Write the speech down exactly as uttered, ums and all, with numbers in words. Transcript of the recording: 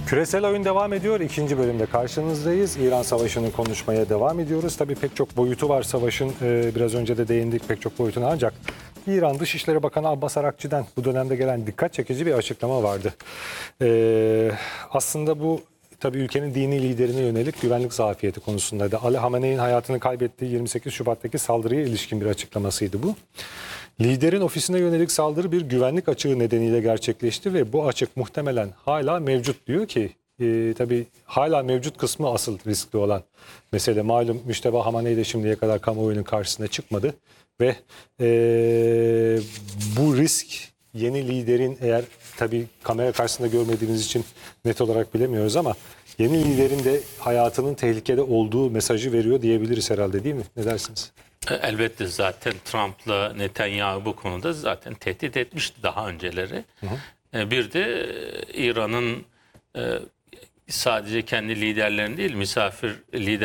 Küresel oyun devam ediyor. İkinci bölümde karşınızdayız. İran Savaşı'nı konuşmaya devam ediyoruz. Tabii pek çok boyutu var savaşın. Ee, biraz önce de değindik pek çok boyutuna. Ancak İran Dışişleri Bakanı Abbas Arakçı'dan bu dönemde gelen dikkat çekici bir açıklama vardı. Ee, aslında bu tabii ülkenin dini liderine yönelik güvenlik zafiyeti konusundaydı. Ali Hamenei'nin hayatını kaybettiği yirmi sekiz Şubat'taki saldırıya ilişkin bir açıklamasıydı bu. Liderin ofisine yönelik saldırı bir güvenlik açığı nedeniyle gerçekleşti ve bu açık muhtemelen hala mevcut diyor ki e, tabii hala mevcut kısmı asıl riskli olan mesele. Malum Müşteba Hamaney de şimdiye kadar kamuoyunun karşısına çıkmadı ve e, bu risk yeni liderin, eğer tabii kamera karşısında görmediğimiz için net olarak bilemiyoruz ama yeni liderin de hayatının tehlikede olduğu mesajı veriyor diyebiliriz herhalde, değil mi? Ne dersiniz? Elbette zaten Trump'la Netanyahu bu konuda zaten tehdit etmişti daha önceleri. Hı hı. Bir de İran'ın sadece kendi liderlerini değil, misafir lider